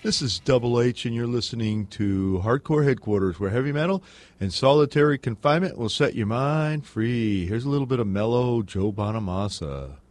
This is Double H, and you're listening to Hardcore Headquarters, where heavy metal and solitary confinement will set your mind free. Here's a little bit of mellow Joe Bonamassa.